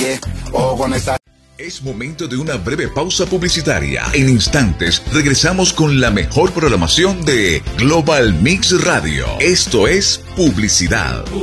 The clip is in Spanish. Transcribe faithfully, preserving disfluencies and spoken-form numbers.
calle o con esa... Es momento de una breve pausa publicitaria. En instantes regresamos con la mejor programación de Global Mix Radio. Esto es publicidad.